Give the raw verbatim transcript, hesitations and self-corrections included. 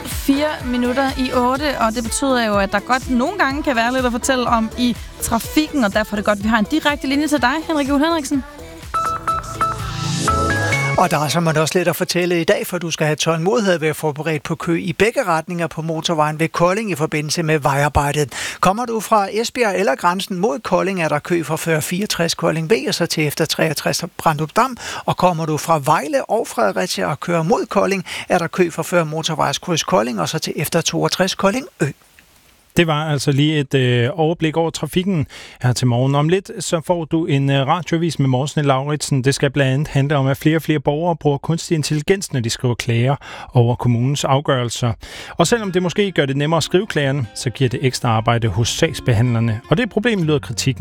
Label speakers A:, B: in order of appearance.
A: fire minutter i otte, og det betyder jo, at der godt nogle gange kan være lidt at fortælle om i trafikken, og derfor er det godt, at vi har en direkte linje til dig, Henrik Juhl Henriksen.
B: Og der er så også lidt at fortælle i dag, for du skal have tålmodighed ved at forberede på kø i begge retninger på motorvejen ved Kolding i forbindelse med vejarbejdet. Kommer du fra Esbjerg eller grænsen mod Kolding, er der kø fra før fireogtres Kolding V og så til efter treogtres Brandrup Dam. Og kommer du fra Vejle og Fredericia og kører mod Kolding, er der kø fra før motorvejskryds Kolding og så til efter toogtres Kolding Ø.
C: Det var altså lige et øh, overblik over trafikken her til morgen. Om lidt så får du en øh, radioavis med Morten Lauritsen. Det skal blandt andet handle om, at flere og flere borgere bruger kunstig intelligens, når de skriver klager over kommunens afgørelser. Og selvom det måske gør det nemmere at skrive klagerne, så giver det ekstra arbejde hos sagsbehandlerne. Og det problem lyder kritikken